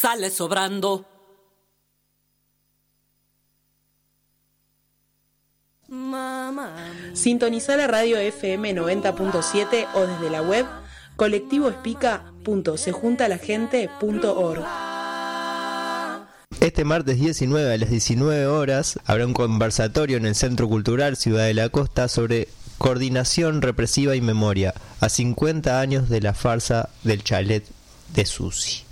sale sobrando. Sintoniza la radio FM 90.7 o desde la web colectivoespica.sejuntalaGente.org. Este martes 19 a las 19 horas habrá un conversatorio en el Centro Cultural Ciudad de la Costa sobre coordinación represiva y memoria a 50 años de la farsa del chalet de Susi.